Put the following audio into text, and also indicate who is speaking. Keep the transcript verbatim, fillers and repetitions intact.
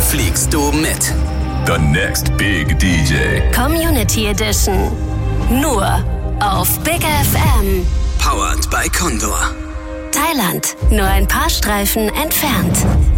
Speaker 1: fliegst du mit.
Speaker 2: The next big D J.
Speaker 3: Community Edition. Nur auf Big F M.
Speaker 1: Powered by Condor.
Speaker 3: Thailand, nur ein paar Streifen entfernt.